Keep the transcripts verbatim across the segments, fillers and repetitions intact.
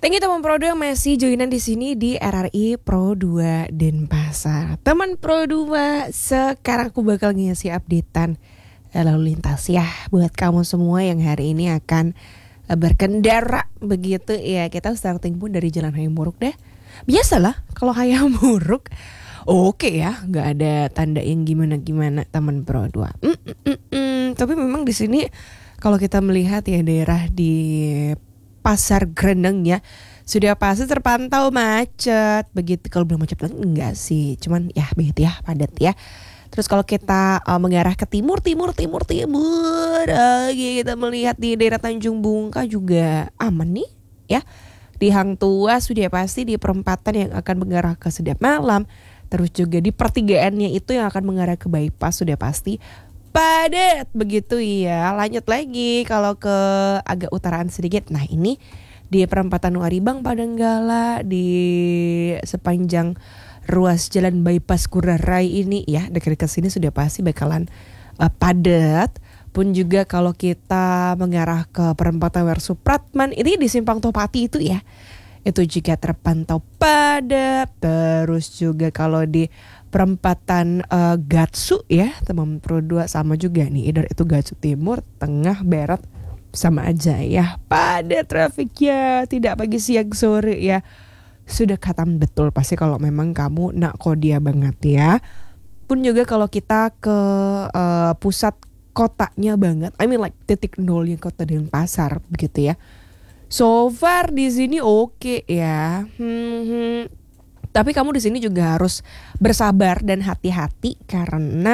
Thank you teman Pro dua yang masih joinan di sini di R R I Pro dua Denpasar. Teman Pro dua, sekarang aku bakal ngasih updatean lalu lintas ya buat kamu semua yang hari ini akan berkendara begitu ya. Kita starting pun dari Jalan Hayamuruk deh. Biasalah kalau Hayamuruk oke okay ya, nggak ada tanda yang gimana-gimana teman Pro dua. Mm, mm, mm, mm. Tapi memang di sini kalau kita melihat ya daerah di Pasar Grendeng ya sudah pasti terpantau macet. Begitu kalau belum macet lagi enggak sih, cuman ya begitu ya, padat ya. Terus kalau kita uh, mengarah ke timur, timur, timur, timur, uh, kita melihat di daerah Tanjung Bungka juga aman nih ya. Di Hang Tua sudah pasti di perempatan yang akan mengarah ke Sedap Malam. Terus juga di pertigaannya itu yang akan mengarah ke bypass sudah pasti padat begitu ya. Lanjut lagi kalau ke agak utaraan sedikit. Nah ini di perempatan Waribang Padanggala, di sepanjang ruas jalan bypass Kurarai ini ya, dekat-dekat sini sudah pasti bakalan uh, padat. Pun juga kalau kita mengarah ke perempatan W R Supratman, ini di Simpang Topati itu ya, itu juga terpantau padat. Terus juga kalau di perempatan uh, Gatsu ya teman Pro dua sama juga nih, either itu Gatsu Timur, Tengah, Barat sama aja ya, padat trafiknya tidak pagi siang sore ya, sudah katam betul pasti kalau memang kamu nak kodia banget ya. Pun juga kalau kita ke uh, pusat kotanya banget, I mean like titik nolnya kota Denpasar begitu ya. So far di sini oke okay ya. Hmm, hmm. Tapi kamu di sini juga harus bersabar dan hati-hati karena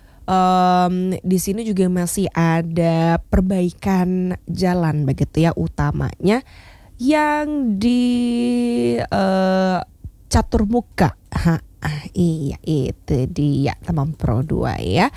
um, di sini juga masih ada perbaikan jalan begitu ya, utamanya yang di uh, Caturmuka. Ha, iya itu dia teman Pro dua ya.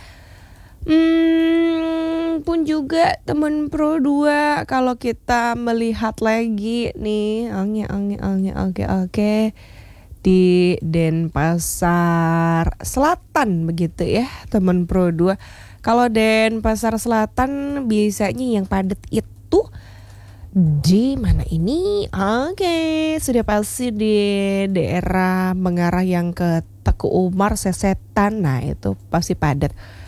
Hmm, pun juga teman Pro dua kalau kita melihat lagi nih, angin angin angin oke oke. Di Denpasar Selatan begitu ya teman Pro dua. Kalau Denpasar Selatan biasanya yang padat itu di mana ini? Oke, okay. Sudah pasti di daerah mengarah yang ke Teku Umar, Sesetan. Nah itu pasti padat.